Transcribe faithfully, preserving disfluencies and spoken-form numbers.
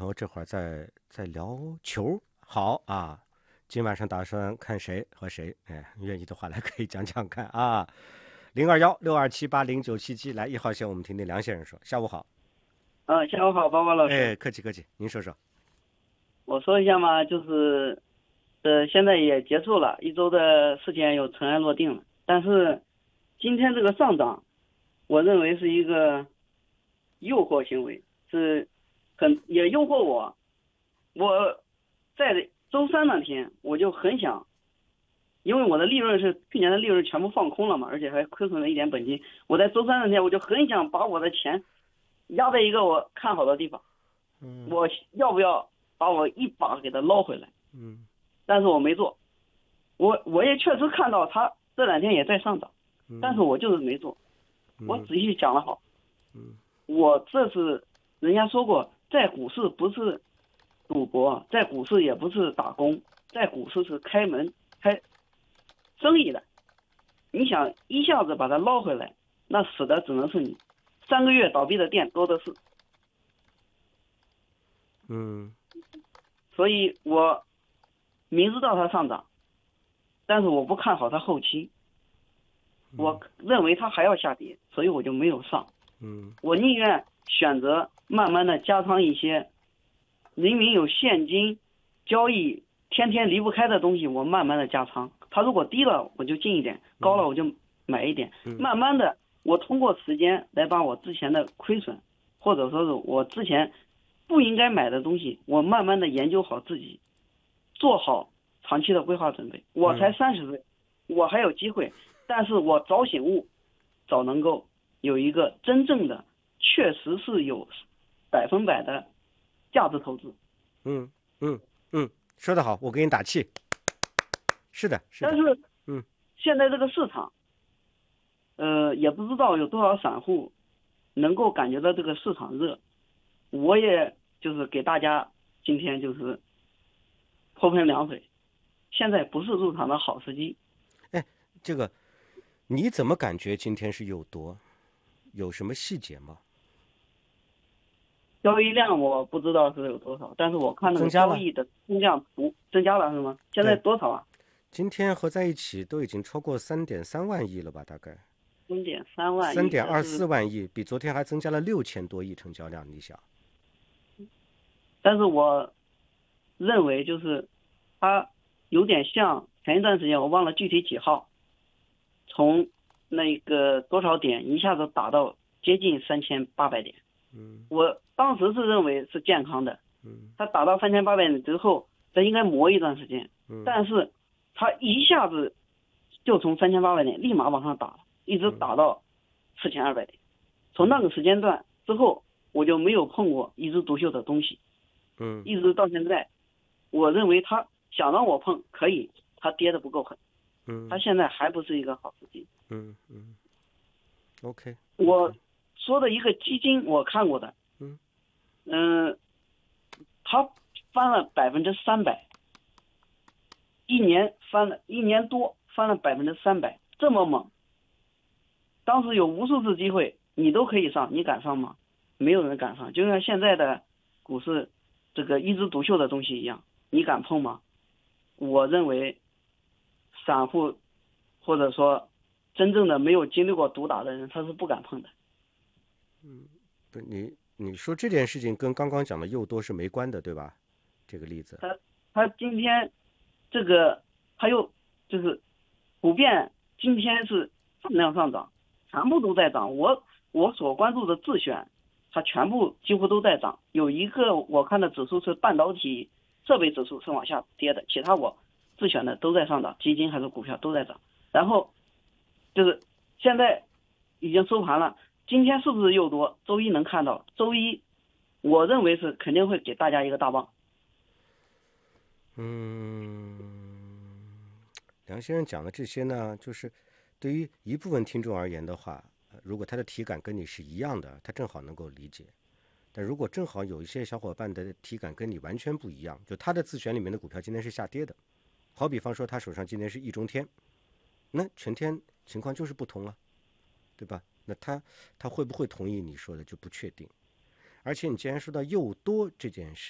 朋友这会儿在在聊球，好啊，今晚上打算看谁和谁？哎，愿意的话来可以讲讲看啊。零二幺六二七八零九七七，来一号线，我们听听梁先生说。下午好。 嗯，下午好，包包老师。 哎，客气客气，您说说。 我说一下嘛，就是，呃，现在也结束了一周的事件，有尘埃落定了。但是今天这个上涨，我认为是一个诱惑行为，是很也诱惑我。我在周三那天我就很想，因为我的利润是去年的利润全部放空了嘛，而且还亏损了一点本金。我在周三那天我就很想把我的钱压在一个我看好的地方， 嗯， 我要不要把我一把给它捞回来？ 嗯， 但是我没做。我我也确实看到它这两天也在上涨， 嗯但是我就是没做。我仔细想了好， 嗯， 我这是人家说过，在股市不是赌博，在股市也不是打工，在股市是开门开生意的。你想一下子把它捞回来，那死的只能是你。三个月倒闭的店多的是。 嗯， 所以我明知道它上涨，但是我不看好它后期，我认为它还要下跌，所以我就没有上。 嗯， 我宁愿选择慢慢的加仓一些人民有现金交易天天离不开的东西，我慢慢的加仓。它如果低了我就进一点，高了我就买一点，慢慢的我通过时间来把我之前的亏损，或者说是我之前不应该买的东西，我慢慢的研究好自己，做好长期的规划准备。我才三十岁，我还有机会，但是我早醒悟，早能够有一个真正的确实是有百分百的价值投资。 嗯嗯嗯，说得好，我给你打气。是的，是的。 但是， 嗯， 现在这个市场，呃，也不知道有多少散户能够感觉到这个市场热。我也就是给大家今天就是泼盆凉水，现在不是入场的好时机。 哎，这个你怎么感觉今天是又多？有什么细节吗？ 交易量我不知道是有多少，但是我看那个交易的增量图增加了是吗？现在多少啊？ 今天合在一起都已经超过三点三万亿了吧？大概三点三万亿， 三点二四万亿，比昨天还增加了六千多亿成交量。你想？ 但是我认为就是它有点像前一段时间我忘了具体几号，从那个多少点一下子打到接近三千八百点。 嗯， 我当时是认为是健康的。 嗯， 它打到三千八百点之后，它应该磨一段时间。 嗯， 但是它一下子就从三千八百点立马往上打了，一直打到四千二百点。从那个时间段之后，我就没有碰过一枝独秀的东西。 嗯， 一直到现在，我认为他想让我碰可以，他跌得不够狠。 嗯， 他现在还不是一个好时机。 嗯嗯 ，OK。 我说的一个基金我看过的， 嗯嗯、呃，他翻了百分之三百，一年翻了一年多翻了百分之三百，这么猛。当时有无数次机会，你都可以上，你敢上吗？没有人敢上，就像现在的股市这个一枝独秀的东西一样，你敢碰吗？我认为散户或者说真正的没有经历过毒打的人，他是不敢碰的。 嗯，不，你你说这件事情跟刚刚讲的又多是没关的，对吧？这个例子， 他他今天这个还有就是普遍今天是放量上涨，全部都在涨。我我所关注的自选，它全部几乎都在涨。有一个我看的指数是半导体设备指数是往下跌的，其他我自选的都在上涨，基金还是股票都在涨。然后就是现在已经收盘了，今天是不是又多？周一能看到，周一我认为是肯定会给大家一个大棒。 嗯，梁先生讲的这些呢，就是对于一部分听众而言的话，如果他的体感跟你是一样的，他正好能够理解。但如果正好有一些小伙伴的体感跟你完全不一样，就他的自选里面的股票今天是下跌的，好比方说他手上今天是易中天，那全天情况就是不同啊，对吧？那他他会不会同意你说的就不确定。而且你既然说到又多这件事，